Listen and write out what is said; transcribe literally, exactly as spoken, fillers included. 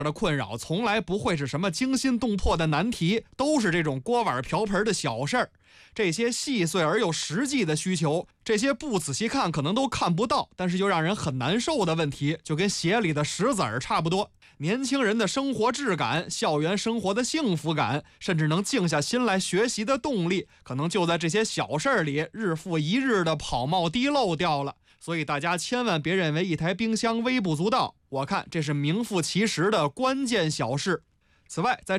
的困扰从来不会是什么惊心动魄的难题，都是这种锅碗瓢盆的小事儿。这些细碎而又实际的需求，这些不仔细看可能都看不到，但是又让人很难受的问题，就跟鞋里的石子儿差不多。年轻人的生活质感，校园生活的幸福感，甚至能静下心来学习的动力，可能就在这些小事儿里日复一日的跑冒滴漏掉了。所以大家千万别认为一台冰箱微不足道，我看这是名副其实的关键小事。此外，在